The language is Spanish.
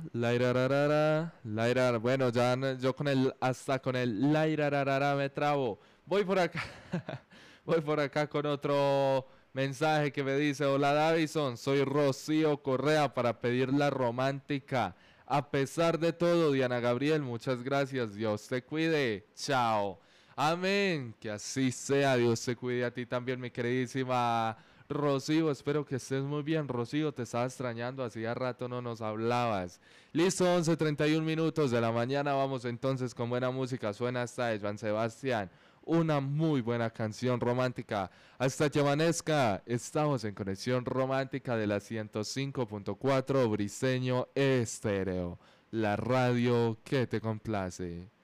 Lairarara. Bueno, ya yo con el, hasta con el lairarara me trabo. Voy por acá, voy por acá con otro mensaje que me dice, hola Davison, soy Rocío Correa para pedir la romántica. A pesar de todo, Diana Gabriel, muchas gracias. Dios te cuide. Chao. Amén. Que así sea. Dios te cuide a ti también, mi queridísima Rocío. Espero que estés muy bien. Rocío, te estaba extrañando. Hacía rato no nos hablabas. Listo, 11:31 de la mañana. Vamos entonces con buena música. Suena hasta de Joan Sebastián. Una muy buena canción romántica. Hasta que amanezca. Estamos en conexión romántica de la 105.4 Briseño Estéreo. La radio que te complace.